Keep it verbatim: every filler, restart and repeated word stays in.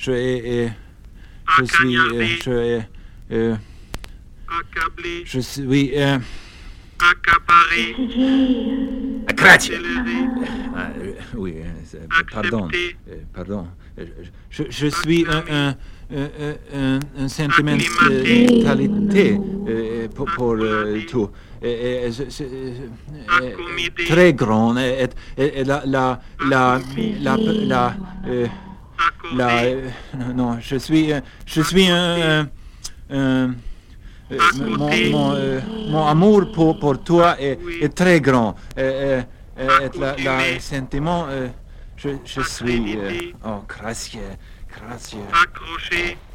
je est, je suis, je est, euh, accablé, je suis, euh, accaparé, Grazie. accéléré, Ah, euh, oui, euh, pardon, accepté, euh, pardon. Euh, Je, je suis un, un, un, un, un sentimentalité euh, pour, pour euh, tout. Et, et, je- je- euh, accommodé, très grand. Et, et, et la, la, la, la, la, euh, la, accordé, euh, non, je suis, euh, je suis un, un, un euh, mon, mon, euh, mon amour pour, pour toi est, est très grand. Euh, euh, et la, la sentiment, euh, je, je suis... euh, oh, gracieux, gracieux. accroché,